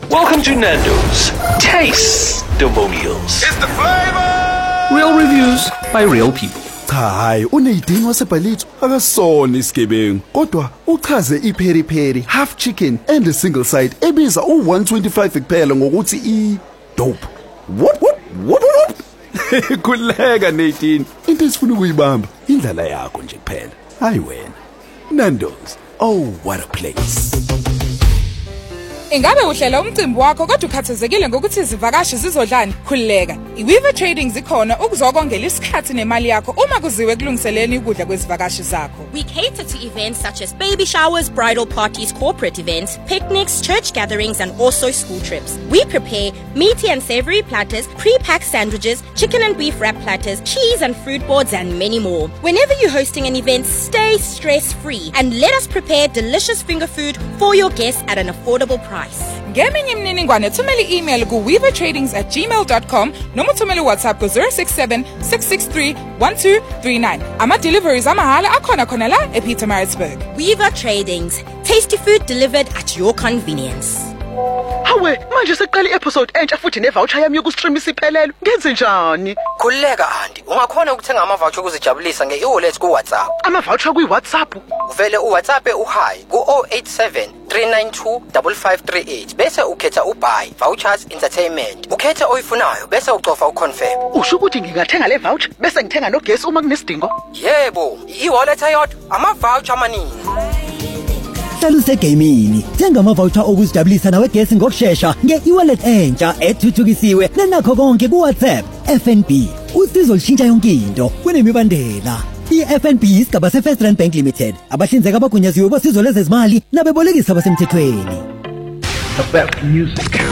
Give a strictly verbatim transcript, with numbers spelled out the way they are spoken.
Welcome to Nando's Taste-Demonials. It's the flavor! Real reviews by real people. Cha hayi uneyidingo wasebhalitho akasona isigebengu kodwa uchaze ipheri pheri half chicken and a single side ebiza u one twenty-five kuphela ngokuthi i dope. What what what what? Kuleka Nadine. Into esifuna ukuyibamba indlela yakho nje kuphela. Hayi wena. Nando's. Oh what a place. Ingabe uhlela umcimbi wakho kodwa ukhathazekile ngokuthi izivakashi zizodlani? Khulileka. iWeaver Trading zikhona ukuzokongela isikhathi nemali yakho uma kuziwe kulungiseleni ukudla kwezivakashi zakho. We cater to events such as baby showers, bridal parties, corporate events, picnics, church gatherings, and also school trips. We prepare meaty and savory platters, pre-packed sandwiches, chicken and beef wrap platters, cheese and fruit boards, and many more. Whenever you're hosting an event, stay stress-free and let us prepare delicious finger food for your guests at an affordable price. Ngeminye imininingwane thumela i-email ku weaver tradings at gmail dot com noma thumela WhatsApp ku zero six seven six six three one two three nine. Ama deliveries amahala akhona khona la ePietermaritzburg. Weaver Tradings, tasty food delivered at your convenience. Hawe manje seqala i-episode entsha futhi ne-voucher yami yoku-stream isiphelele. Ngenze njani? Khulileka aunty, ungakhona ukuthenga ama-voucher ukuzijabulisa nge-e-wallet ku-WhatsApp. Ama-voucher kwi-WhatsApp? Uvele u-WhatsApp u-hi ku zero eight seven three nine two five five three eight bese ukhetha u-buy vouchers entertainment. Ukhethe oyifunayo bese ucofa u-confirm. Usho ukuthi ngingathenga le voucher bese ngithenga nogesi uma kunesidingo? Yebo, i-wallet eyodwa ama-voucher amaningi. Hlala usegamini. Thenga ama-voucher okuzijabulisa nawe gesi ngokusheshsha nge-e-wallet entsha ethuthukisiwe nenakho konke ku-WhatsApp. F N B usizo lishintsha yonke into kunemibandela. I-F N B isigaba se-First Rand Bank Limited. Abahlinzeki abagunyaziwe bosizo lezezimali nabebolekisi abasemthethweni. The best music.